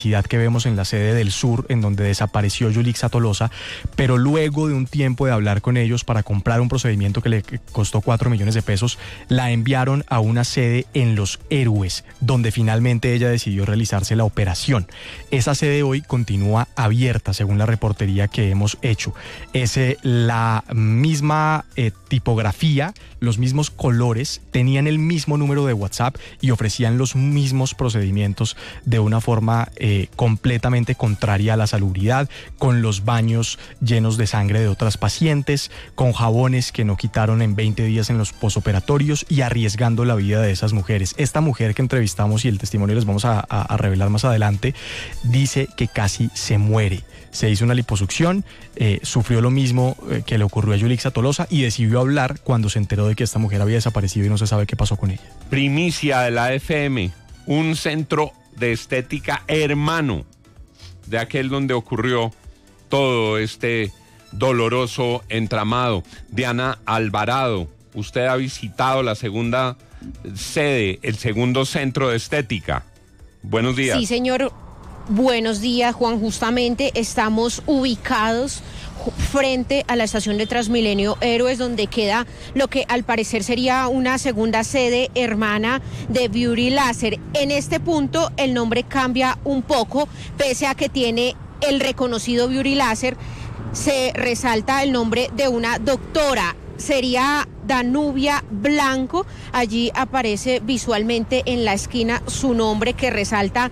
que vemos en la sede del sur, en donde desapareció Yulixa Tolosa, pero luego de un tiempo de hablar con ellos para comprar un procedimiento que le costó 4 millones de pesos, la enviaron a una sede en Los Héroes, donde finalmente ella decidió realizarse la operación. Esa sede hoy continúa abierta, según la reportería que hemos hecho. Es la misma tipografía, los mismos colores, tenían el mismo número de WhatsApp y ofrecían los mismos procedimientos de una forma completamente contraria a la salubridad, con los baños llenos de sangre de otras pacientes, con jabones que no quitaron en 20 días en los posoperatorios y arriesgando la vida de esas mujeres. Esta mujer que entrevistamos y el testimonio les vamos a revelar más adelante, dice que casi se muere. Se hizo una liposucción, sufrió lo mismo que le ocurrió a Yulixa Tolosa y decidió hablar cuando se enteró de que esta mujer había desaparecido y no se sabe qué pasó con ella. Primicia de la FM, un centro de estética hermano de aquel donde ocurrió todo este doloroso entramado. Diana Alvarado, usted ha visitado la segunda sede, el segundo centro de estética. Buenos días. Sí, señor. Buenos días, Juan. Justamente estamos ubicados frente a la estación de Transmilenio Héroes, donde queda lo que al parecer sería una segunda sede hermana de Beauty Laser. En este punto el nombre cambia un poco, pese a que tiene el reconocido Beauty Laser, se resalta el nombre de una doctora. Sería Danubia Blanco. Allí aparece visualmente en la esquina su nombre, que resalta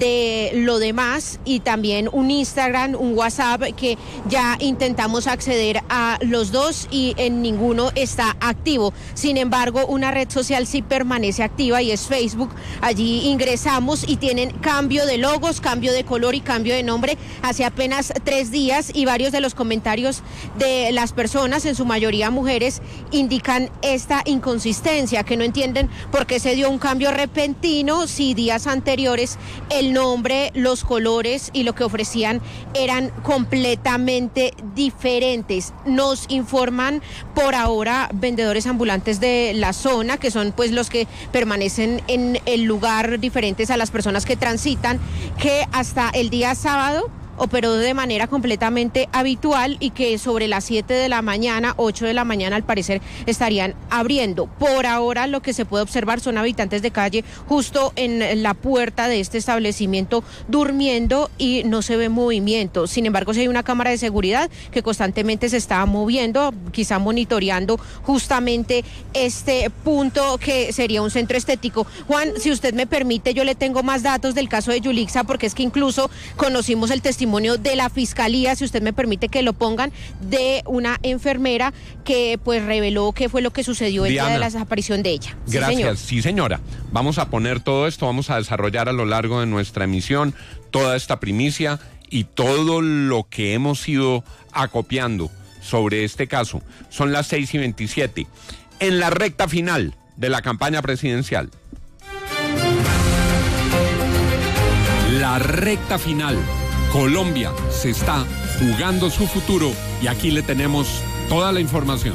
de lo demás, y también un Instagram, un WhatsApp, que ya intentamos acceder a los dos y en ninguno está activo. Sin embargo, una red social sí permanece activa y es Facebook. Allí ingresamos y tienen cambio de logos, cambio de color y cambio de nombre hace apenas 3 días, y varios de los comentarios de las personas, en su mayoría mujeres, indican esta inconsistencia, que no entienden por qué se dio un cambio repentino si días anteriores el nombre, los colores y lo que ofrecían eran completamente diferentes. Nos informan por ahora vendedores ambulantes de la zona, que son pues los que permanecen en el lugar, diferentes a las personas que transitan, que hasta el día sábado operó de manera completamente habitual y que sobre las 7 de la mañana, 8 de la mañana al parecer estarían abriendo. Por ahora lo que se puede observar son habitantes de calle justo en la puerta de este establecimiento durmiendo y no se ve movimiento. Sin embargo, sí hay una cámara de seguridad que constantemente se está moviendo, quizá monitoreando justamente este punto que sería un centro estético. Juan, si usted me permite, yo le tengo más datos del caso de Yulixa, porque es que incluso conocimos el testimonio de la fiscalía, si usted me permite que lo pongan, de una enfermera que pues reveló qué fue lo que sucedió el día de la desaparición de ella. Gracias, sí señora. Vamos a poner todo esto, vamos a desarrollar a lo largo de nuestra emisión toda esta primicia y todo lo que hemos ido acopiando sobre este caso. Son las 6:27. En la recta final de la campaña presidencial. La recta final. Colombia se está jugando su futuro y aquí le tenemos toda la información.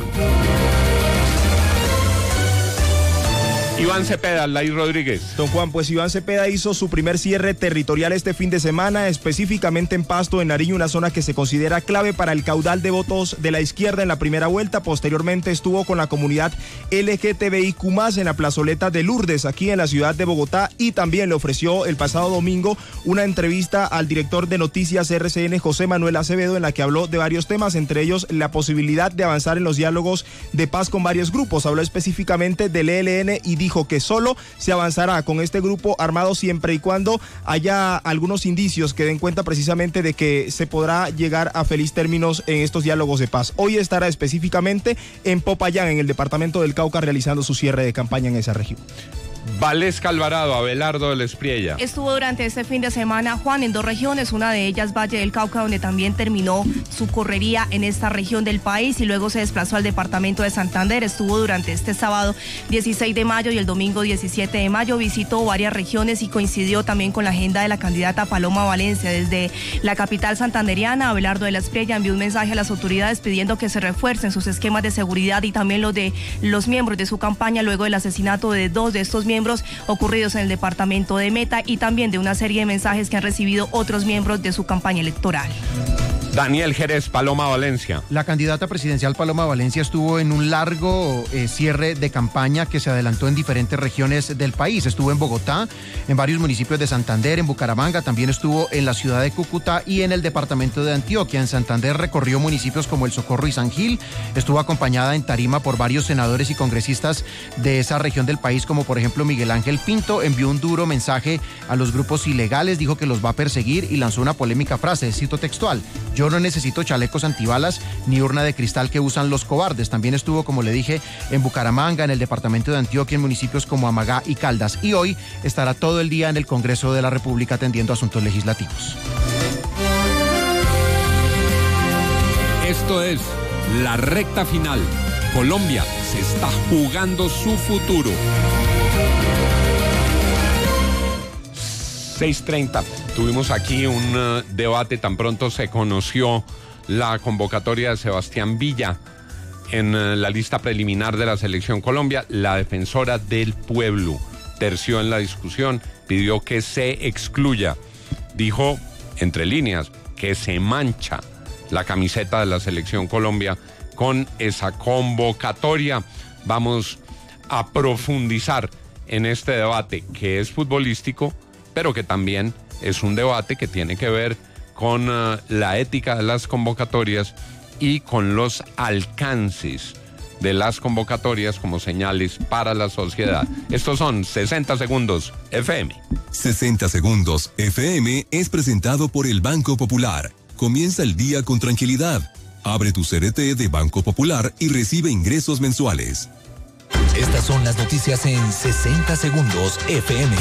Iván Cepeda, Laís Rodríguez. Don Juan, pues Iván Cepeda hizo su primer cierre territorial este fin de semana, específicamente en Pasto, en Nariño, una zona que se considera clave para el caudal de votos de la izquierda en la primera vuelta. Posteriormente estuvo con la comunidad LGTBIQ+, en la plazoleta de Lourdes, aquí en la ciudad de Bogotá, y también le ofreció el pasado domingo una entrevista al director de noticias RCN, José Manuel Acevedo, en la que habló de varios temas, entre ellos la posibilidad de avanzar en los diálogos de paz con varios grupos. Habló específicamente del ELN y dijo que solo se avanzará con este grupo armado siempre y cuando haya algunos indicios que den cuenta precisamente de que se podrá llegar a feliz términos en estos diálogos de paz. Hoy estará específicamente en Popayán, en el departamento del Cauca, realizando su cierre de campaña en esa región. Valesca Alvarado, Abelardo de la Espriella. Estuvo durante este fin de semana, Juan, en 2 regiones, una de ellas Valle del Cauca, donde también terminó su correría en esta región del país y luego se desplazó al departamento de Santander. Estuvo durante este sábado 16 de mayo y el domingo 17 de mayo, visitó varias regiones y coincidió también con la agenda de la candidata Paloma Valencia. Desde la capital santanderiana, Abelardo de la Espriella envió un mensaje a las autoridades pidiendo que se refuercen sus esquemas de seguridad y también los de los miembros de su campaña luego del asesinato de 2 de estos miembros miembros ocurridos en el departamento de Meta y también de una serie de mensajes que han recibido otros miembros de su campaña electoral. Daniel Jerez, Paloma Valencia. La candidata presidencial Paloma Valencia estuvo en un largo cierre de campaña que se adelantó en diferentes regiones del país. Estuvo en Bogotá, en varios municipios de Santander, en Bucaramanga, también estuvo en la ciudad de Cúcuta y en el departamento de Antioquia. En Santander recorrió municipios como El Socorro y San Gil. Estuvo acompañada en tarima por varios senadores y congresistas de esa región del país, como por ejemplo Miguel Ángel Pinto. Envió un duro mensaje a los grupos ilegales, dijo que los va a perseguir y lanzó una polémica frase, cito textual: yo no necesito chalecos antibalas ni urna de cristal que usan los cobardes. También estuvo, como le dije, en Bucaramanga, en el departamento de Antioquia, en municipios como Amagá y Caldas. Y hoy estará todo el día en el Congreso de la República atendiendo asuntos legislativos. Esto es la recta final. Colombia se está jugando su futuro. 6:30. Tuvimos aquí un debate tan pronto se conoció la convocatoria de Sebastián Villa en la lista preliminar de la Selección Colombia. La defensora del pueblo terció en la discusión, pidió que se excluya. Dijo, entre líneas, que se mancha la camiseta de la Selección Colombia con esa convocatoria. Vamos a profundizar en este debate que es futbolístico, pero que también es un debate que tiene que ver con la ética de las convocatorias y con los alcances de las convocatorias como señales para la sociedad. Estos son 60 Segundos FM. 60 Segundos FM es presentado por el Banco Popular. Comienza el día con tranquilidad. Abre tu CDT de Banco Popular y recibe ingresos mensuales. Estas son las noticias en 60 Segundos FM.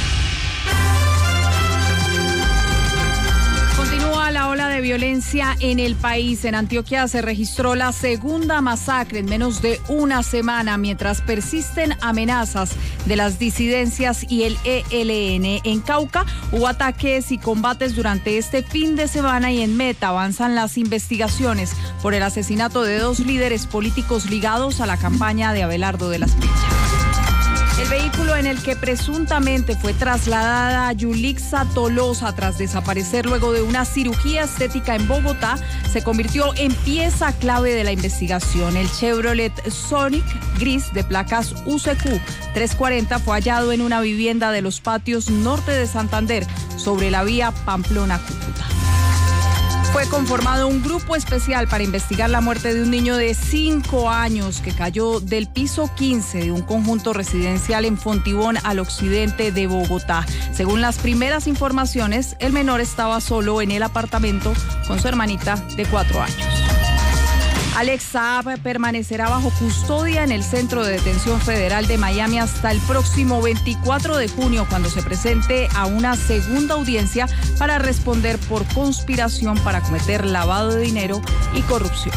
La ola de violencia en el país. En Antioquia se registró la segunda masacre en menos de una semana, mientras persisten amenazas de las disidencias y el ELN. En Cauca hubo ataques y combates durante este fin de semana y en Meta avanzan las investigaciones por el asesinato de 2 líderes políticos ligados a la campaña de Abelardo de las Pillas. El vehículo en el que presuntamente fue trasladada Yulixa Tolosa tras desaparecer luego de una cirugía estética en Bogotá se convirtió en pieza clave de la investigación. El Chevrolet Sonic gris de placas UCQ 340 fue hallado en una vivienda de los patios norte de Santander sobre la vía Pamplona-Cúcuta. Fue conformado un grupo especial para investigar la muerte de un niño de 5 años que cayó del piso 15 de un conjunto residencial en Fontibón, al occidente de Bogotá. Según las primeras informaciones, el menor estaba solo en el apartamento con su hermanita de 4 años. Alex Saab permanecerá bajo custodia en el Centro de Detención Federal de Miami hasta el próximo 24 de junio, cuando se presente a una segunda audiencia para responder por conspiración para cometer lavado de dinero y corrupción.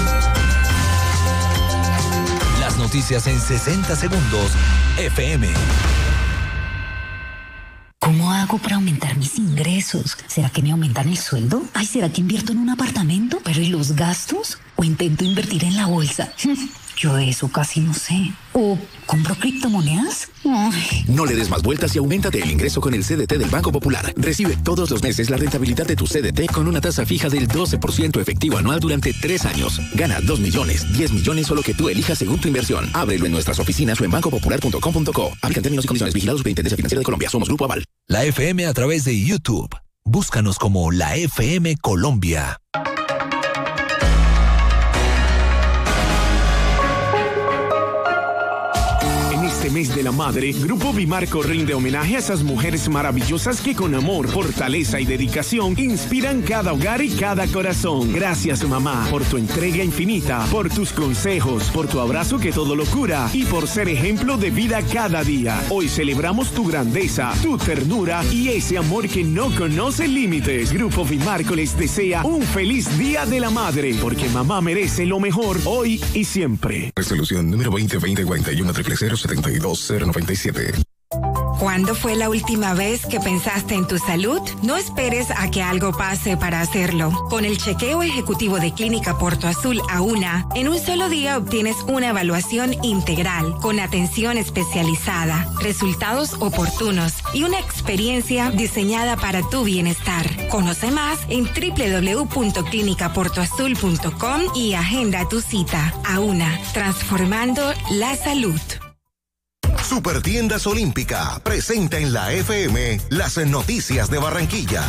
Las noticias en 60 Segundos FM. ¿Cómo hago para aumentar mis ingresos? ¿Será que me aumentan el sueldo? Ay, ¿será que invierto en un apartamento? ¿Pero y los gastos? ¿O intento invertir en la bolsa? Yo de eso casi no sé. ¿O compro criptomonedas? Ay. No le des más vueltas y auméntate el ingreso con el CDT del Banco Popular. Recibe todos los meses la rentabilidad de tu CDT con una tasa fija del 12% efectivo anual durante 3 años. Gana 2 millones, 10 millones o lo que tú elijas según tu inversión. Ábrelo en nuestras oficinas o en bancopopular.com.co. Aplican términos y condiciones. Vigilados Superintendencia Financiera de Colombia. Somos Grupo Aval. La FM a través de YouTube. Búscanos como La FM Colombia. Este mes de la madre, Grupo Vimarco rinde homenaje a esas mujeres maravillosas que con amor, fortaleza y dedicación inspiran cada hogar y cada corazón. Gracias, mamá, por tu entrega infinita, por tus consejos, por tu abrazo que todo lo cura y por ser ejemplo de vida cada día. Hoy celebramos tu grandeza, tu ternura y ese amor que no conoce límites. Grupo Vimarco les desea un feliz Día de la Madre, porque mamá merece lo mejor hoy y siempre. Resolución número 2020-41-000-72097. ¿Cuándo fue la última vez que pensaste en tu salud? No esperes a que algo pase para hacerlo. Con el chequeo ejecutivo de Clínica Porto Azul AUNA, en un solo día obtienes una evaluación integral, con atención especializada, resultados oportunos y una experiencia diseñada para tu bienestar. Conoce más en www.clinicaportoazul.com y agenda tu cita. AUNA, transformando la salud. Supertiendas Olímpica presenta en la FM las noticias de Barranquilla.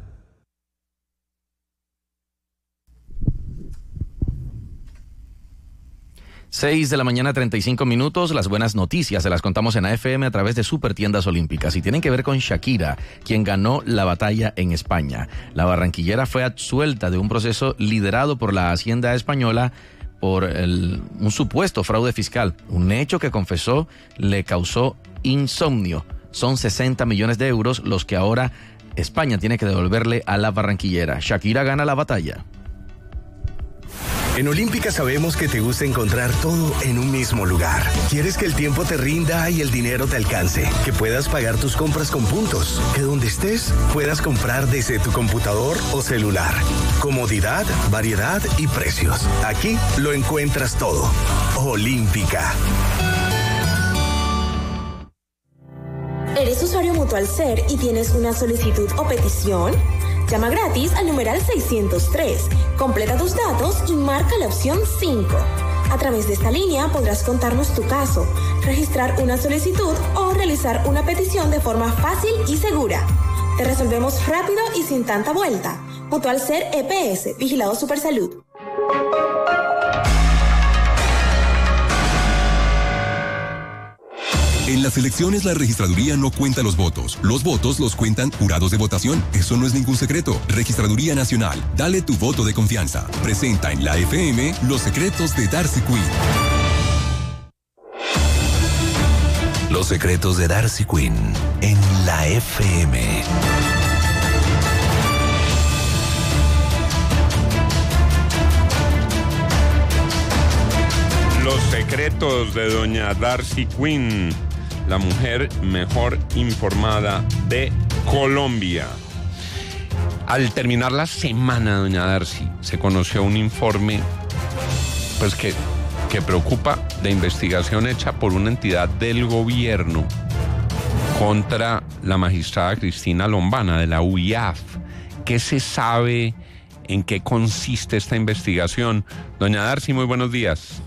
Seis de la mañana, 35 minutos. Las buenas noticias se las contamos en AFM a través de Supertiendas Olímpicas y tienen que ver con Shakira, quien ganó la batalla en España. La barranquillera fue absuelta de un proceso liderado por la Hacienda española por un supuesto fraude fiscal, un hecho que confesó le causó insomnio. Son 60 millones de euros los que ahora España tiene que devolverle a la barranquillera. Shakira gana la batalla. En Olímpica sabemos que te gusta encontrar todo en un mismo lugar. Quieres que el tiempo te rinda y el dinero te alcance, que puedas pagar tus compras con puntos, que donde estés puedas comprar desde tu computador o celular. Comodidad, variedad y precios. Aquí lo encuentras todo. Olímpica. ¿Eres usuario Mutualser y tienes una solicitud o petición? Llama gratis al numeral 603, completa tus datos y marca la opción 5. A través de esta línea podrás contarnos tu caso, registrar una solicitud o realizar una petición de forma fácil y segura. Te resolvemos rápido y sin tanta vuelta. Mutualser EPS, Vigilado Supersalud. En las elecciones la registraduría no cuenta los votos. Los votos los cuentan jurados de votación. Eso no es ningún secreto. Registraduría Nacional. Dale tu voto de confianza. Presenta en la FM los secretos de Darcy Quinn. Los secretos de Darcy Quinn en la FM. Los secretos de doña Darcy Quinn, la mujer mejor informada de Colombia. Al terminar la semana, doña Darcy, se conoció un informe pues que preocupa, de investigación hecha por una entidad del gobierno contra la magistrada Cristina Lombana de la UIAF. ¿Qué se sabe? ¿En qué consiste esta investigación? Doña Darcy, muy buenos días.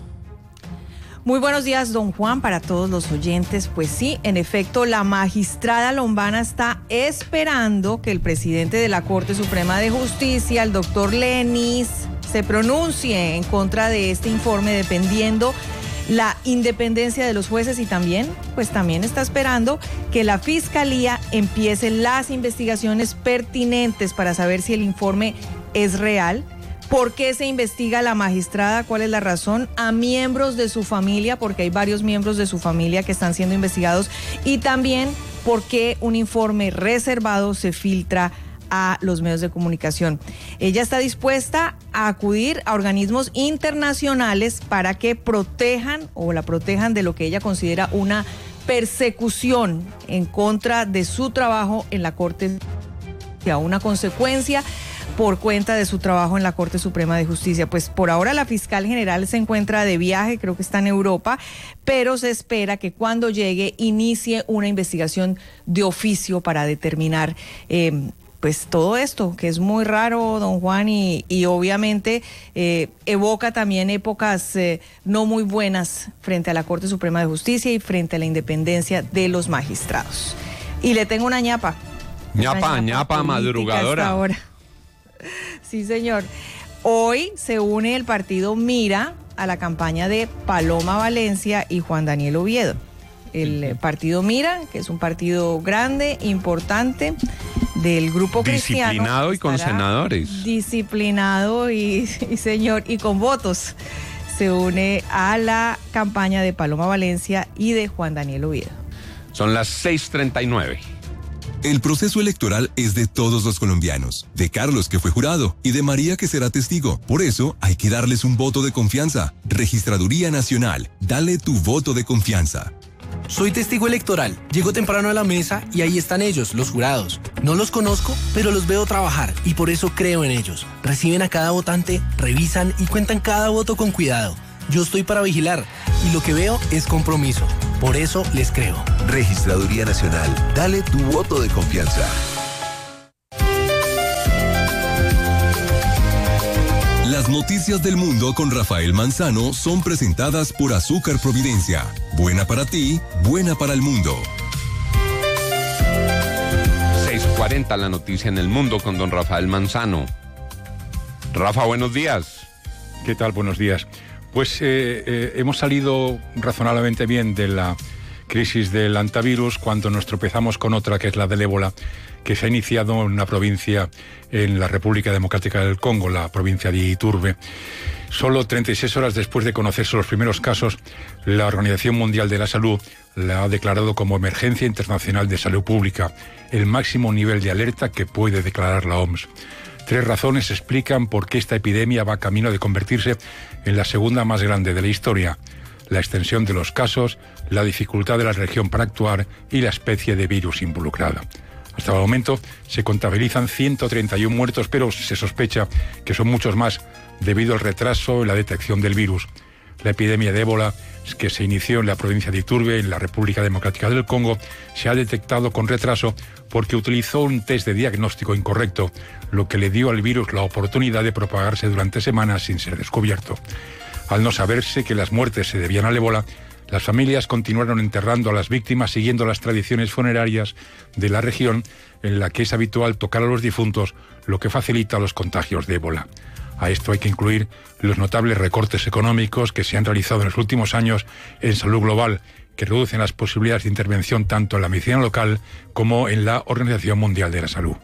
Muy buenos días, don Juan, para todos los oyentes. Pues sí, en efecto, la magistrada Lombana está esperando que el presidente de la Corte Suprema de Justicia, el doctor Lenis, se pronuncie en contra de este informe, dependiendo la independencia de los jueces, y también está esperando que la Fiscalía empiece las investigaciones pertinentes para saber si el informe es real. ¿Por qué se investiga a la magistrada? ¿Cuál es la razón? A miembros de su familia, porque hay varios miembros de su familia que están siendo investigados, y también por qué un informe reservado se filtra a los medios de comunicación. Ella está dispuesta a acudir a organismos internacionales para que la protejan de lo que ella considera una persecución en contra de su trabajo en la Corte, una consecuencia por cuenta de su trabajo en la Corte Suprema de Justicia. Pues por ahora la fiscal general se encuentra de viaje, creo que está en Europa, pero se espera que cuando llegue inicie una investigación de oficio para determinar pues todo esto, que es muy raro, don Juan, y obviamente evoca también épocas no muy buenas frente a la Corte Suprema de Justicia y frente a la independencia de los magistrados. Y le tengo una ñapa. ñapa madrugadora. Ahora. Sí, señor. Hoy se une el partido Mira a la campaña de Paloma Valencia y Juan Daniel Oviedo. El partido Mira, que es un partido grande, importante, del grupo cristiano. Disciplinado y con senadores. Disciplinado y señor, y con votos. Se une a la campaña de Paloma Valencia y de Juan Daniel Oviedo. Son las 6:39. El proceso electoral es de todos los colombianos, de Carlos, que fue jurado, y de María, que será testigo. Por eso hay que darles un voto de confianza. Registraduría Nacional, dale tu voto de confianza. Soy testigo electoral. Llego temprano a la mesa y ahí están ellos, los jurados. No los conozco, pero los veo trabajar y por eso creo en ellos. Reciben a cada votante, revisan y cuentan cada voto con cuidado. Yo estoy para vigilar y lo que veo es compromiso. Por eso les creo. Registraduría Nacional. Dale tu voto de confianza. Las noticias del mundo con Rafael Manzano son presentadas por Azúcar Providencia. Buena para ti, buena para el mundo. 6:40 la noticia en el mundo con don Rafael Manzano. Rafa, buenos días. ¿Qué tal? Buenos días. Pues hemos salido razonablemente bien de la crisis del antivirus cuando nos tropezamos con otra, que es la del ébola, que se ha iniciado en una provincia en la República Democrática del Congo, la provincia de Iturbe. Solo 36 horas después de conocerse los primeros casos, la Organización Mundial de la Salud la ha declarado como emergencia internacional de salud pública, el máximo nivel de alerta que puede declarar la OMS. 3 razones explican por qué esta epidemia va camino de convertirse en la segunda más grande de la historia: la extensión de los casos, la dificultad de la región para actuar y la especie de virus involucrada. Hasta el momento se contabilizan 131 muertos, pero se sospecha que son muchos más debido al retraso en la detección del virus. La epidemia de ébola, que se inició en la provincia de Iturbe, en la República Democrática del Congo, se ha detectado con retraso porque utilizó un test de diagnóstico incorrecto, lo que le dio al virus la oportunidad de propagarse durante semanas sin ser descubierto. Al no saberse que las muertes se debían al ébola, las familias continuaron enterrando a las víctimas siguiendo las tradiciones funerarias de la región, en la que es habitual tocar a los difuntos, lo que facilita los contagios de ébola. A esto hay que incluir los notables recortes económicos que se han realizado en los últimos años en salud global, que reducen las posibilidades de intervención tanto en la medicina local como en la Organización Mundial de la Salud.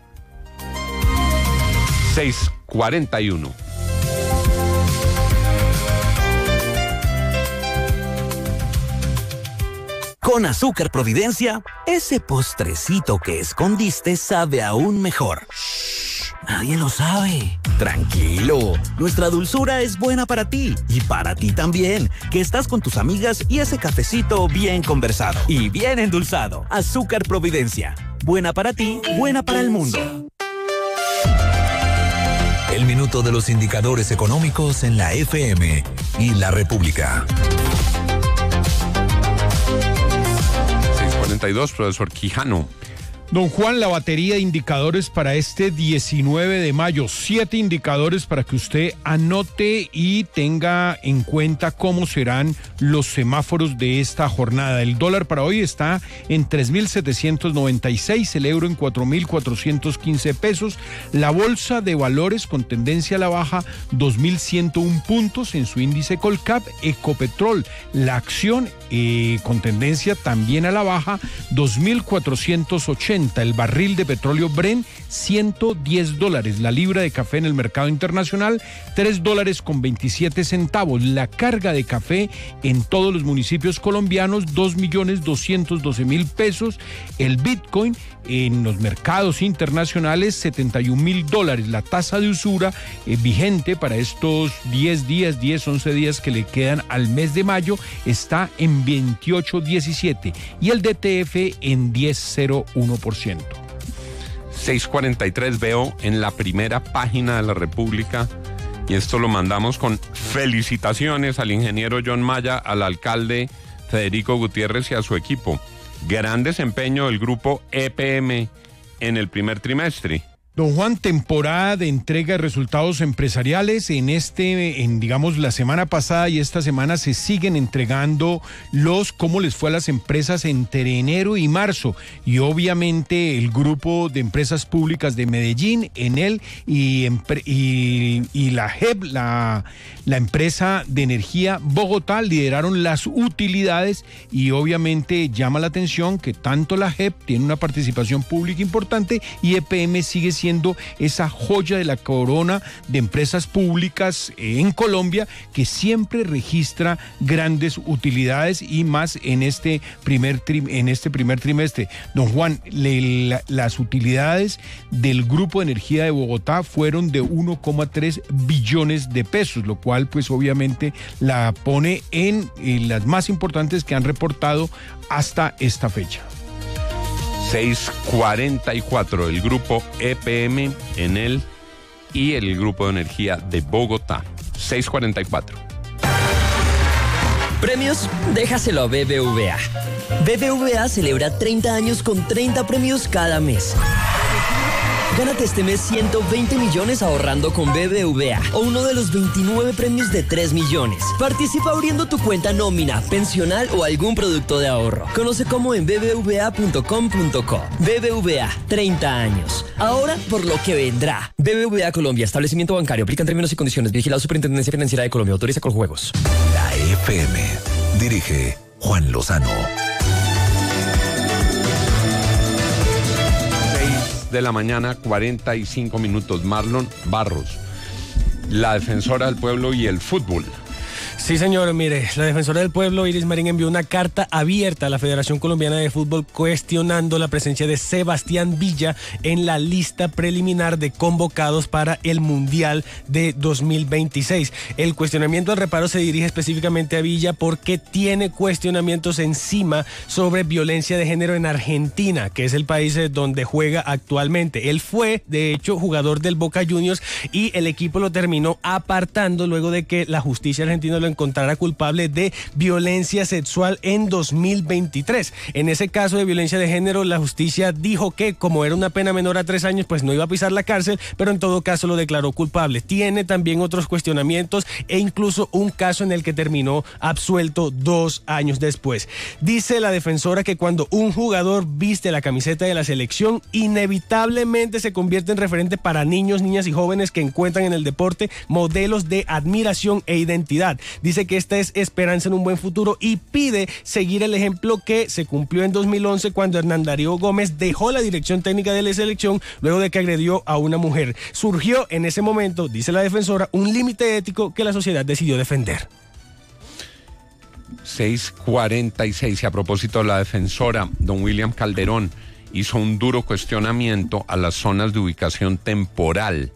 6:41. Con Azúcar Providencia, ese postrecito que escondiste sabe aún mejor. Shh, nadie lo sabe. Tranquilo, nuestra dulzura es buena para ti y para ti también, que estás con tus amigas y ese cafecito bien conversado y bien endulzado. Azúcar Providencia, buena para ti, buena para el mundo. El minuto de los indicadores económicos en la FM y la República. 6:42, profesor Quijano. Don Juan, la batería de indicadores para este 19 de mayo, 7 indicadores para que usted anote y tenga en cuenta cómo serán los semáforos de esta jornada. El dólar para hoy está en 3.796, el euro en 4.415 pesos, la bolsa de valores con tendencia a la baja, 2.101 puntos en su índice Colcap. Ecopetrol, la acción con tendencia también a la baja, 2.480. El barril de petróleo Brent, $110. La libra de café en el mercado internacional, $3.27. La carga de café en todos los municipios colombianos, 2.212.000 pesos. El Bitcoin en los mercados internacionales, $71.000. La tasa de usura vigente para estos 11 días que le quedan al mes de mayo está en 28.17 y el DTF en 10.01%. 6:43 veo en la primera página de la República, y esto lo mandamos con felicitaciones al ingeniero John Maya, al alcalde Federico Gutiérrez y a su equipo. Gran desempeño del grupo EPM en el primer trimestre. Don Juan, temporada de entrega de resultados empresariales. Digamos, la semana pasada y esta semana se siguen entregando cómo les fue a las empresas entre enero y marzo. Y obviamente el grupo de empresas públicas de Medellín, Enel y la JEP, la empresa de energía Bogotá, lideraron las utilidades, y obviamente llama la atención que tanto la JEP tiene una participación pública importante y EPM sigue siendo siendo esa joya de la corona de empresas públicas en Colombia, que siempre registra grandes utilidades y más en este primer trimestre. Don Juan, las utilidades del Grupo de Energía de Bogotá fueron de 1,3 billones de pesos, lo cual pues obviamente la pone en las más importantes que han reportado hasta esta fecha. 6:44, el grupo EPM Enel y el Grupo de Energía de Bogotá. 6:44. Premios, déjaselo a BBVA. BBVA celebra 30 años con 30 premios cada mes. Gánate este mes 120 millones ahorrando con BBVA o uno de los 29 premios de 3 millones. Participa abriendo tu cuenta nómina, pensional o algún producto de ahorro. Conoce cómo en bbva.com.co. BBVA, 30 años. Ahora por lo que vendrá. BBVA Colombia, establecimiento bancario. Aplican términos y condiciones. Vigilado Superintendencia Financiera de Colombia. Autoriza con juegos. La FM. Dirige Juan Lozano. De la mañana, 45 minutos. Marlon Barros, la defensora del pueblo y el fútbol. Sí, señor, mire, la defensora del pueblo, Iris Marín, envió una carta abierta a la Federación Colombiana de Fútbol cuestionando la presencia de Sebastián Villa en la lista preliminar de convocados para el Mundial de 2026. El cuestionamiento al reparo se dirige específicamente a Villa porque tiene cuestionamientos encima sobre violencia de género en Argentina, que es el país donde juega actualmente. Él fue, de hecho, jugador del Boca Juniors y el equipo lo terminó apartando luego de que la justicia argentina lo encontrará culpable de violencia sexual en 2023. En ese caso de violencia de género, la justicia dijo que como era una pena menor a 3 años, pues no iba a pisar la cárcel, pero en todo caso lo declaró culpable. Tiene también otros cuestionamientos e incluso un caso en el que terminó absuelto 2 años después. Dice la defensora que cuando un jugador viste la camiseta de la selección, inevitablemente se convierte en referente para niños, niñas y jóvenes que encuentran en el deporte modelos de admiración e identidad. Dice que esta es esperanza en un buen futuro y pide seguir el ejemplo que se cumplió en 2011 cuando Hernán Darío Gómez dejó la dirección técnica de la selección luego de que agredió a una mujer. Surgió en ese momento, dice la defensora, un límite ético que la sociedad decidió defender. 6:46, y a propósito, la defensora, don William Calderón, hizo un duro cuestionamiento a las zonas de ubicación temporal.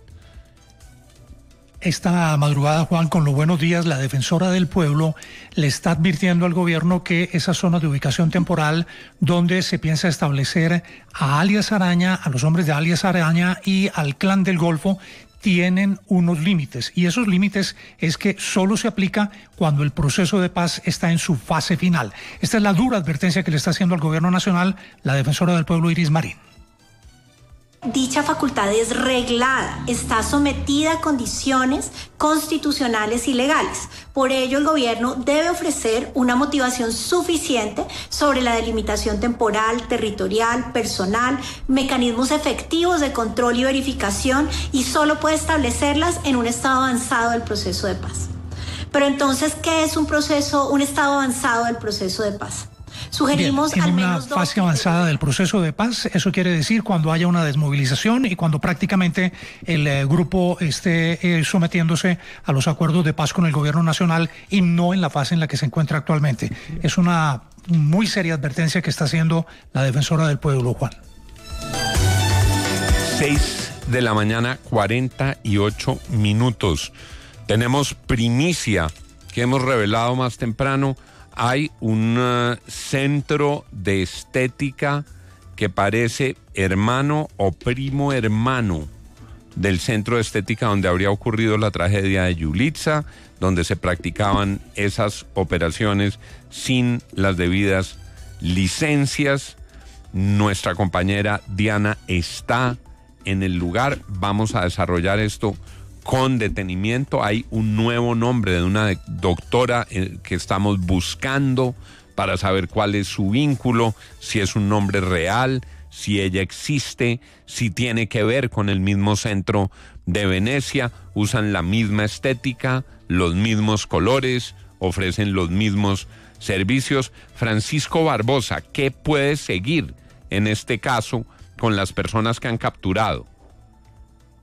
Esta madrugada, Juan, con los buenos días, la defensora del pueblo le está advirtiendo al gobierno que esas zonas de ubicación temporal donde se piensa establecer a alias Araña, a los hombres de alias Araña y al clan del Golfo, tienen unos límites, y esos límites es que solo se aplica cuando el proceso de paz está en su fase final. Esta es la dura advertencia que le está haciendo al gobierno nacional la defensora del pueblo, Iris Marín. Dicha facultad es reglada, está sometida a condiciones constitucionales y legales. Por ello, el gobierno debe ofrecer una motivación suficiente sobre la delimitación temporal, territorial, personal, mecanismos efectivos de control y verificación, y solo puede establecerlas en un estado avanzado del proceso de paz. Pero entonces, ¿qué es un estado avanzado del proceso de paz? Sugerimos bien, al en menos una fase avanzada del proceso de paz. Eso quiere decir cuando haya una desmovilización y cuando prácticamente el grupo esté sometiéndose a los acuerdos de paz con el gobierno nacional y no en la fase en la que se encuentra actualmente. Es una muy seria advertencia que está haciendo la defensora del pueblo, Juan. 6:48 a.m. Tenemos primicia que hemos revelado más temprano. Hay un centro de estética que parece hermano o primo hermano del centro de estética donde habría ocurrido la tragedia de Yulitza, donde se practicaban esas operaciones sin las debidas licencias. Nuestra compañera Diana está en el lugar. Vamos a desarrollar esto con detenimiento. Hay un nuevo nombre de una doctora que estamos buscando para saber cuál es su vínculo, si es un nombre real, si ella existe, si tiene que ver con el mismo centro de Venecia. Usan la misma estética, los mismos colores, ofrecen los mismos servicios. Francisco Barbosa, ¿qué puede seguir en este caso con las personas que han capturado?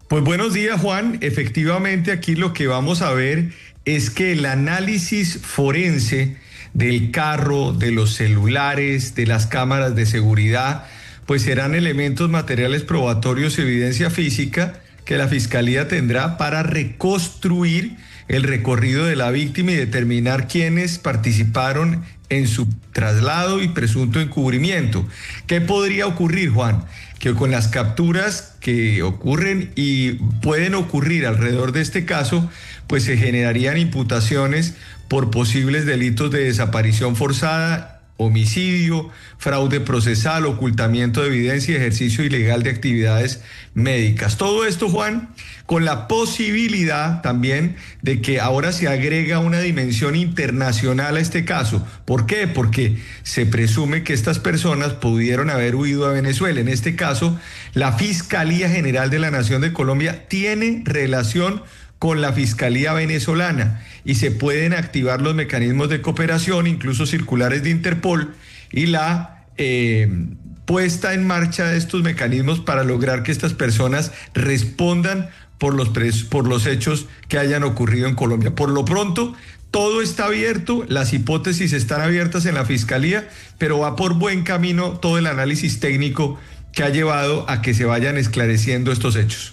Pues buenos días, Juan. Efectivamente, aquí lo que vamos a ver es que el análisis forense del carro, de los celulares, de las cámaras de seguridad, pues serán elementos materiales probatorios y evidencia física que la Fiscalía tendrá para reconstruir el recorrido de la víctima y determinar quiénes participaron en su traslado y presunto encubrimiento. ¿Qué podría ocurrir, Juan? Que con las capturas que ocurren y pueden ocurrir alrededor de este caso, pues se generarían imputaciones por posibles delitos de desaparición forzada, homicidio, fraude procesal, ocultamiento de evidencia y ejercicio ilegal de actividades médicas. Todo esto, Juan, con la posibilidad también de que ahora se agrega una dimensión internacional a este caso. ¿Por qué? Porque se presume que estas personas pudieron haber huido a Venezuela. En este caso, la Fiscalía General de la Nación de Colombia tiene relación con la Fiscalía venezolana y se pueden activar los mecanismos de cooperación, incluso circulares de Interpol, y la puesta en marcha de estos mecanismos para lograr que estas personas respondan por los hechos que hayan ocurrido en Colombia. Por lo pronto, todo está abierto, las hipótesis están abiertas en la Fiscalía, pero va por buen camino todo el análisis técnico que ha llevado a que se vayan esclareciendo estos hechos.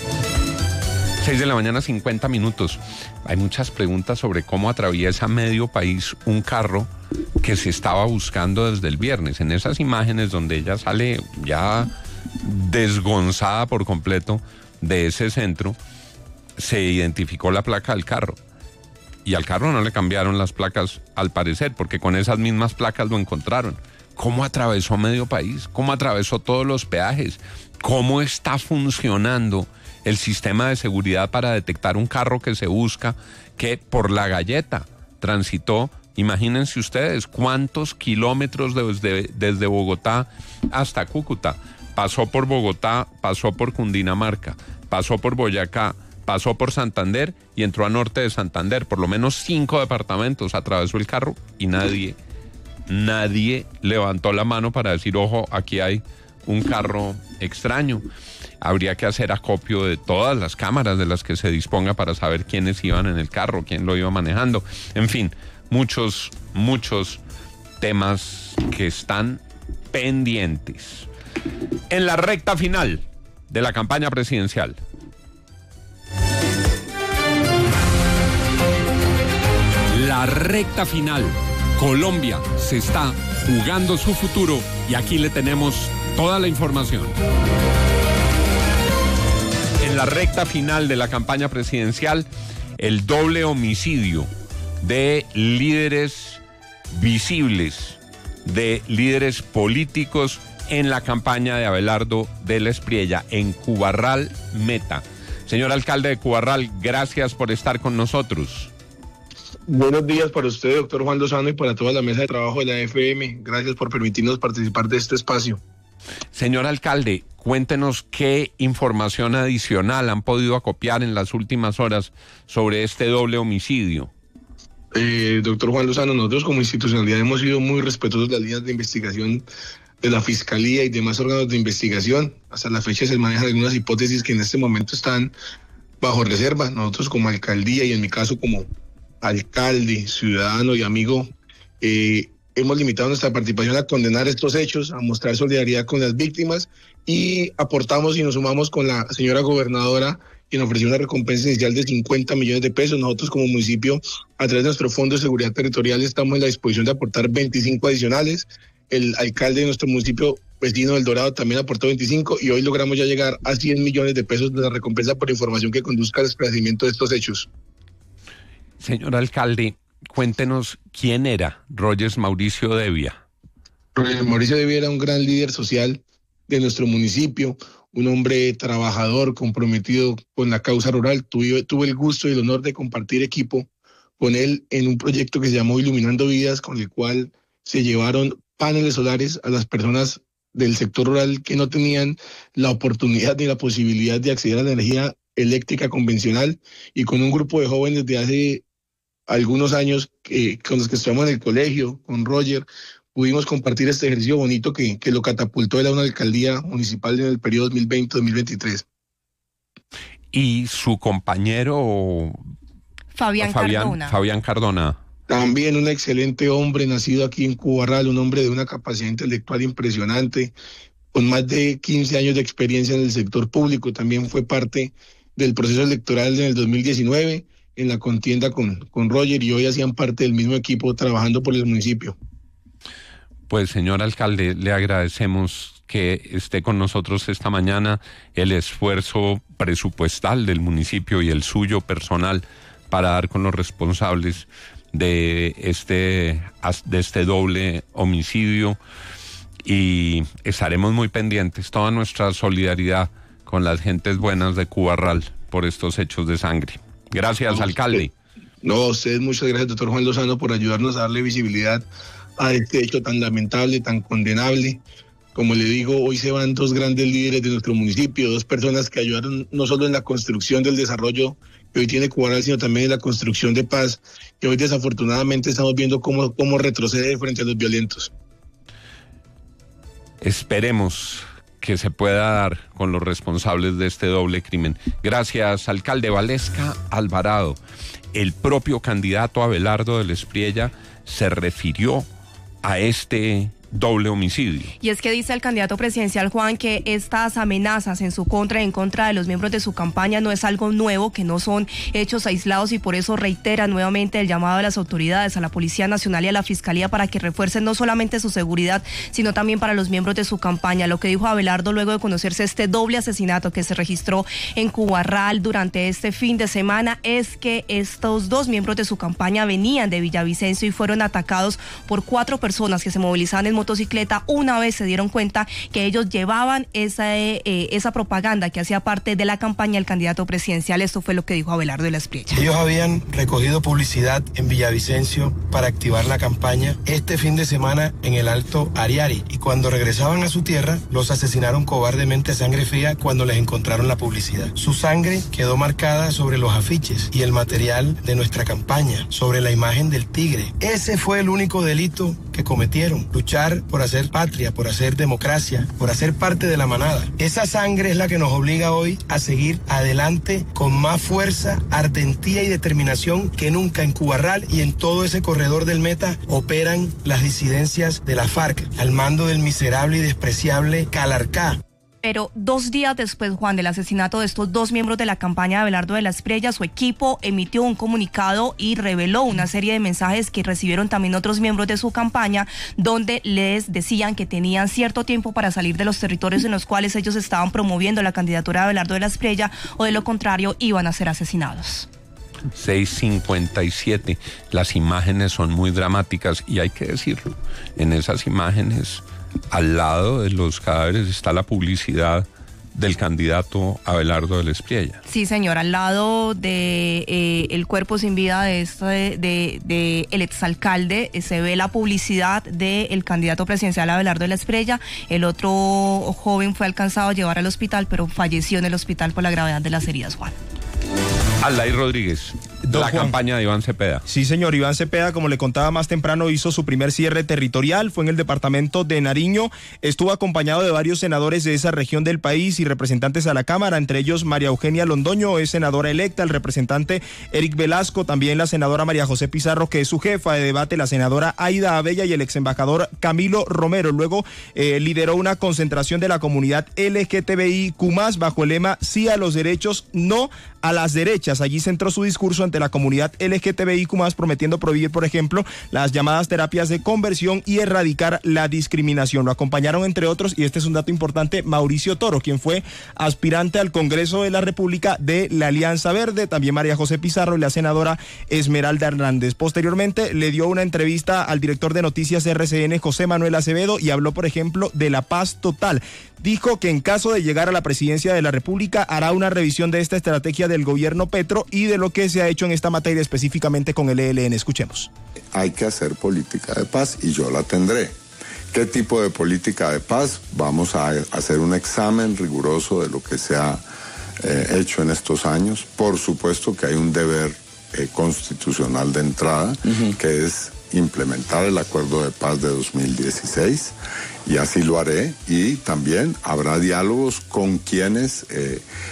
6 de la mañana, 50 minutos. Hay muchas preguntas sobre cómo atraviesa medio país un carro que se estaba buscando desde el viernes. En esas imágenes donde ella sale ya desgonzada por completo de ese centro, se identificó la placa del carro. Y al carro no le cambiaron las placas, al parecer, porque con esas mismas placas lo encontraron. ¿Cómo atravesó medio país? ¿Cómo atravesó todos los peajes? ¿Cómo está funcionando el sistema de seguridad para detectar un carro que se busca, que por La Galleta transitó? Imagínense ustedes cuántos kilómetros desde Bogotá hasta Cúcuta. Pasó por Bogotá, pasó por Cundinamarca, pasó por Boyacá, pasó por Santander y entró a norte de Santander. Por lo menos 5 departamentos atravesó el carro y nadie levantó la mano para decir, ojo, aquí hay un carro extraño. Habría que hacer acopio de todas las cámaras de las que se disponga para saber quiénes iban en el carro, quién lo iba manejando. En fin, muchos temas que están pendientes. En la recta final de la campaña presidencial. La recta final. Colombia se está jugando su futuro y aquí le tenemos toda la información. En la recta final de la campaña presidencial, el doble homicidio de líderes visibles, de líderes políticos en la campaña de Abelardo de la Espriella, en Cubarral Meta. Señor alcalde de Cubarral, gracias por estar con nosotros. Buenos días para usted, doctor Juan Lozano, y para toda la mesa de trabajo de la FM. Gracias por permitirnos participar de este espacio. Señor alcalde, cuéntenos qué información adicional han podido acopiar en las últimas horas sobre este doble homicidio. Doctor Juan Lozano, nosotros como institucionalidad hemos sido muy respetuosos de las líneas de investigación de la Fiscalía y demás órganos de investigación. Hasta la fecha se manejan algunas hipótesis que en este momento están bajo reserva. Nosotros como alcaldía y en mi caso como alcalde, ciudadano y amigo, hemos limitado nuestra participación a condenar estos hechos, a mostrar solidaridad con las víctimas y aportamos y nos sumamos con la señora gobernadora, quien ofreció una recompensa inicial de 50 millones de pesos. Nosotros como municipio, a través de nuestro Fondo de Seguridad Territorial, estamos en la disposición de aportar 25 adicionales. El alcalde de nuestro municipio vecino del Dorado también aportó 25 y hoy logramos ya llegar a 100 millones de pesos de la recompensa por información que conduzca al esclarecimiento de estos hechos. Señor alcalde, cuéntenos quién era Rogers Mauricio Devia. Rogers Mauricio Devia era un gran líder social de nuestro municipio, un hombre trabajador, comprometido con la causa rural. Tuve el gusto y el honor de compartir equipo con él en un proyecto que se llamó Iluminando Vidas, con el cual se llevaron paneles solares a las personas del sector rural que no tenían la oportunidad ni la posibilidad de acceder a la energía eléctrica convencional, y con un grupo de jóvenes de hace algunos años con los que estudiamos en el colegio, con Roger, pudimos compartir este ejercicio bonito que lo catapultó a una alcaldía municipal en el periodo 2020-2023. y su compañero Fabián Cardona. También un excelente hombre, nacido aquí en Cubarral, un hombre de una capacidad intelectual impresionante, con más de 15 años de experiencia en el sector público. También fue parte del proceso electoral en el 2019, en la contienda con Roger, y hoy hacían parte del mismo equipo trabajando por el municipio. Pues, señor alcalde, le agradecemos que esté con nosotros esta mañana, el esfuerzo presupuestal del municipio y el suyo personal para dar con los responsables de este doble homicidio, y estaremos muy pendientes, toda nuestra solidaridad con las gentes buenas de Cubarral por estos hechos de sangre. Gracias, alcalde. No, a ustedes muchas gracias, doctor Juan Lozano, por ayudarnos a darle visibilidad a este hecho tan lamentable, tan condenable. Como le digo, hoy se van 2 grandes líderes de nuestro municipio, 2 personas que ayudaron no solo en la construcción del desarrollo que hoy tiene Cubarral, sino también en la construcción de paz, que hoy desafortunadamente estamos viendo cómo retrocede frente a los violentos. Esperemos que se pueda dar con los responsables de este doble crimen. Gracias, alcalde. Valesca Alvarado, el propio candidato Abelardo del Espriella se refirió a este doble homicidio. Y es que dice el candidato presidencial, Juan, que estas amenazas en su contra y en contra de los miembros de su campaña no es algo nuevo, que no son hechos aislados, y por eso reitera nuevamente el llamado de las autoridades, a la Policía Nacional y a la Fiscalía, para que refuercen no solamente su seguridad, sino también para los miembros de su campaña. Lo que dijo Abelardo luego de conocerse este doble asesinato que se registró en Cubarral durante este fin de semana es que estos 2 miembros de su campaña venían de Villavicencio y fueron atacados por 4 personas que se movilizaban en motocicleta una vez se dieron cuenta que ellos llevaban esa propaganda que hacía parte de la campaña del candidato presidencial. Esto fue lo que dijo Abelardo de la Espriella. Ellos habían recogido publicidad en Villavicencio para activar la campaña este fin de semana en el Alto Ariari, y cuando regresaban a su tierra los asesinaron cobardemente a sangre fría cuando les encontraron la publicidad. Su sangre quedó marcada sobre los afiches y el material de nuestra campaña, sobre la imagen del tigre. Ese fue el único delito que cometieron: luchar por hacer patria, por hacer democracia, por hacer parte de la manada. Esa sangre es la que nos obliga hoy a seguir adelante con más fuerza, ardentía y determinación que nunca. En Cubarral y en todo ese corredor del Meta operan las disidencias de la FARC al mando del miserable y despreciable Calarcá. Pero 2 días después, Juan, del asesinato de estos 2 miembros de la campaña de Abelardo de la Espriella, su equipo emitió un comunicado y reveló una serie de mensajes que recibieron también otros miembros de su campaña, donde les decían que tenían cierto tiempo para salir de los territorios en los cuales ellos estaban promoviendo la candidatura de Abelardo de la Espriella, o de lo contrario iban a ser asesinados. 6:57. Las imágenes son muy dramáticas y hay que decirlo. En esas imágenes, al lado de los cadáveres, está la publicidad del candidato Abelardo del Espriella. Sí, señor, al lado de el cuerpo sin vida de el exalcalde se ve la publicidad del candidato presidencial Abelardo de la Espriella. El otro joven fue alcanzado a llevar al hospital, pero falleció en el hospital por la gravedad de las heridas, Juan. Alay Rodríguez, la campaña de Iván Cepeda. Sí, señor, Iván Cepeda, como le contaba más temprano, hizo su primer cierre territorial, fue en el departamento de Nariño, estuvo acompañado de varios senadores de esa región del país y representantes a la Cámara, entre ellos María Eugenia Londoño, es senadora electa, el representante Eric Velasco, también la senadora María José Pizarro, que es su jefa de debate, la senadora Aida Abella y el ex embajador Camilo Romero. Luego lideró una concentración de la comunidad LGTBIQ+, bajo el lema Sí a los derechos, no a las derechas. Allí centró su discurso ante la comunidad LGTBIQ+, prometiendo prohibir, por ejemplo, las llamadas terapias de conversión y erradicar la discriminación. Lo acompañaron, entre otros, y este es un dato importante, Mauricio Toro, quien fue aspirante al Congreso de la República de la Alianza Verde, también María José Pizarro y la senadora Esmeralda Hernández. Posteriormente le dio una entrevista al director de noticias RCN, José Manuel Acevedo, y habló, por ejemplo, de la paz total. Dijo que en caso de llegar a la presidencia de la República hará una revisión de esta estrategia del gobierno Petro y de lo que se ha hecho en esta materia específicamente con el ELN. Escuchemos. Hay que hacer política de paz y yo la tendré. ¿Qué tipo de política de paz? Vamos a hacer un examen riguroso de lo que se ha hecho en estos años. Por supuesto que hay un deber constitucional de entrada, que es implementar el acuerdo de paz de 2016, y así lo haré, y también habrá diálogos con quienes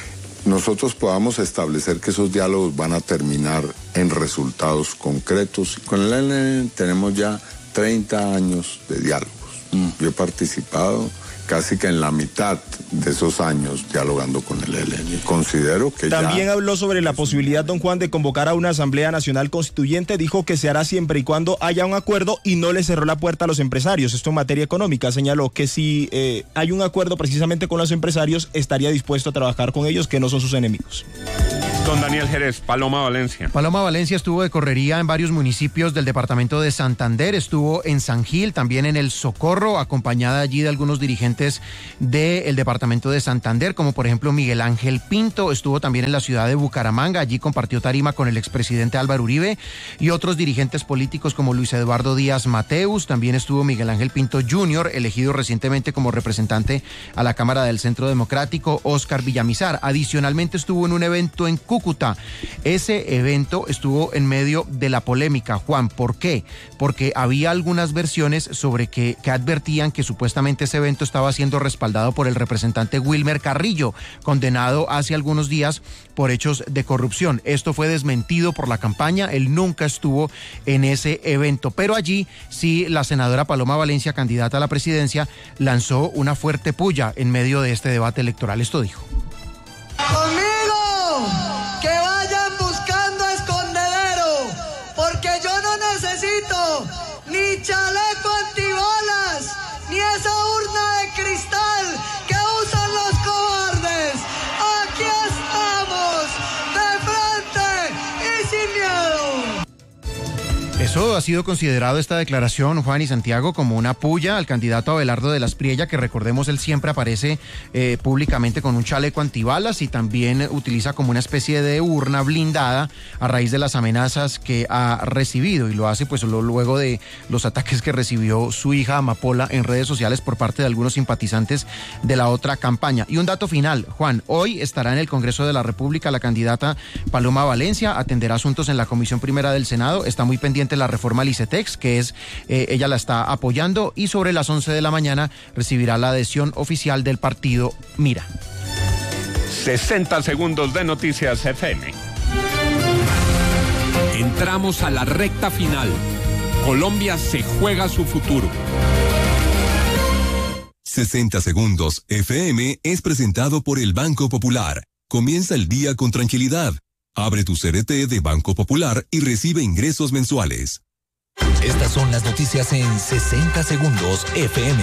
nosotros podamos establecer que esos diálogos van a terminar en resultados concretos. Con el ELN tenemos ya 30 años de diálogos. Yo he participado casi que en la mitad de esos años dialogando con el ELN. Considero que también ya... habló sobre la posibilidad, don Juan, de convocar a una Asamblea Nacional Constituyente. Dijo que se hará siempre y cuando haya un acuerdo y no le cerró la puerta a los empresarios. Esto en materia económica. Señaló que si hay un acuerdo precisamente con los empresarios, estaría dispuesto a trabajar con ellos, que no son sus enemigos. Don Daniel Jerez, Paloma Valencia. Paloma Valencia estuvo de correría en varios municipios del departamento de Santander, estuvo en San Gil, también en El Socorro, acompañada allí de algunos dirigentes del departamento de Santander, como por ejemplo Miguel Ángel Pinto, estuvo también en la ciudad de Bucaramanga, allí compartió tarima con el expresidente Álvaro Uribe y otros dirigentes políticos como Luis Eduardo Díaz Mateus, también estuvo Miguel Ángel Pinto Jr., elegido recientemente como representante a la Cámara del Centro Democrático, Óscar Villamizar. Adicionalmente estuvo en un evento en Cúcuta. Ese evento estuvo en medio de la polémica, Juan. ¿Por qué? Porque había algunas versiones sobre que advertían que supuestamente ese evento estaba siendo respaldado por el representante Wilmer Carrillo, condenado hace algunos días por hechos de corrupción. Esto fue desmentido por la campaña, él nunca estuvo en ese evento, pero allí sí la senadora Paloma Valencia, candidata a la presidencia, lanzó una fuerte puya en medio de este debate electoral. Esto dijo. Que vayan buscando escondedero, porque yo no necesito ni chaleco antibalas, ni esa urna de cristal que usan los cobardes. Aquí estamos, de frente y sin miedo. Eso ha sido considerado, esta declaración, Juan y Santiago, como una puya al candidato Abelardo de la Espriella, que recordemos él siempre aparece públicamente con un chaleco antibalas y también utiliza como una especie de urna blindada a raíz de las amenazas que ha recibido, y lo hace pues luego de los ataques que recibió su hija Amapola en redes sociales por parte de algunos simpatizantes de la otra campaña. Y un dato final, Juan, hoy estará en el Congreso de la República la candidata Paloma Valencia, atenderá asuntos en la Comisión Primera del Senado, está muy pendiente la reforma al ICETEX, que es, ella la está apoyando, y sobre las 11 de la mañana recibirá la adhesión oficial del partido Mira. 60 segundos de Noticias FM. Entramos a la recta final. Colombia se juega su futuro. 60 segundos FM es presentado por el Banco Popular. Comienza el día con tranquilidad. Abre tu CDT de Banco Popular y recibe ingresos mensuales. Estas son las noticias en 60 segundos FM.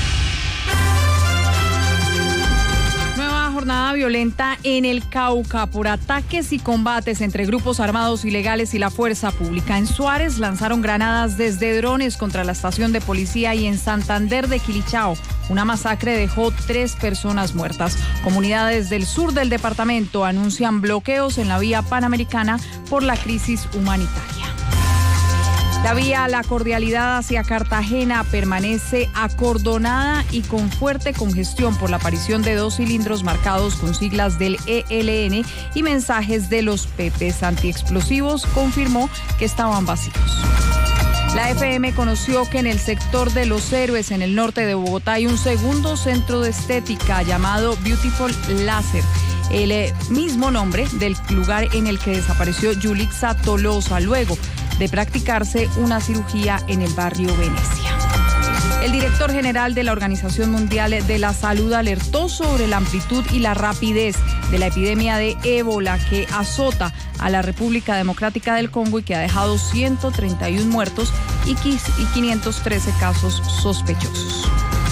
Nueva jornada violenta en el Cauca por ataques y combates entre grupos armados ilegales y la fuerza pública. En Suárez lanzaron granadas desde drones contra la estación de policía, y en Santander de Quilichao una masacre dejó 3 personas muertas. Comunidades del sur del departamento anuncian bloqueos en la vía panamericana por la crisis humanitaria. La vía La Cordialidad hacia Cartagena permanece acordonada y con fuerte congestión por la aparición de 2 cilindros marcados con siglas del ELN y mensajes de los PPs antiexplosivos. Confirmó que estaban vacíos. La FM conoció que en el sector de Los Héroes, en el norte de Bogotá, hay un segundo centro de estética llamado Beautiful Láser, el mismo nombre del lugar en el que desapareció Yulixa Tolosa luego de practicarse una cirugía en el barrio Venecia. El director general de la Organización Mundial de la Salud alertó sobre la amplitud y la rapidez de la epidemia de ébola que azota a la República Democrática del Congo y que ha dejado 131 muertos y 513 casos sospechosos.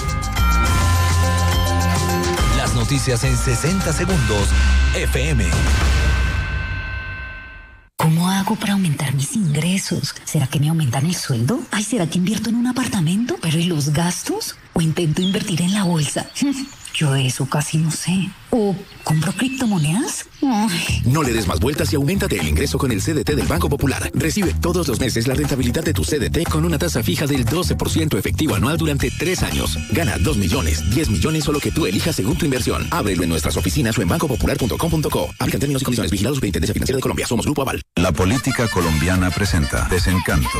Las noticias en 60 segundos FM. ¿Cómo hago para aumentar mis ingresos? ¿Será que me aumentan el sueldo? Ay, ¿será que invierto en un apartamento? ¿Pero y los gastos? ¿O intento invertir en la bolsa? Yo de eso casi no sé. ¿O compro criptomonedas? Ay. No le des más vueltas y auméntate el ingreso con el CDT del Banco Popular. Recibe todos los meses la rentabilidad de tu CDT con una tasa fija del 12% efectivo anual durante 3 años. Gana 2 millones, 10 millones o lo que tú elijas según tu inversión. Ábrelo en nuestras oficinas o en bancopopular.com.co. Aplican términos y condiciones. Vigilados Superintendencia Financiera de Colombia. Somos Grupo Aval. La política colombiana presenta Desencanto.